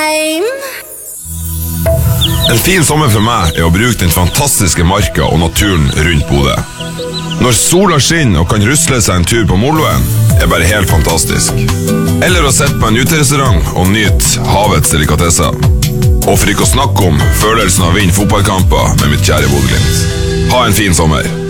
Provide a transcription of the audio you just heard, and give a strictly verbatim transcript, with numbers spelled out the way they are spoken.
time. En fin sommer for meg er å bruke den fantastiske marka og naturen rundt Bodø. Når sola skinner og kan rusle seg en tur på Moloen, er bare helt fantastisk. Eller å sette på en uterestaurant og nyte havets delikatesser. Og for ikke å snakke om følelsen av å vinne fotballkamper med mitt kjære Bodø Glimt. Ha en fin sommer.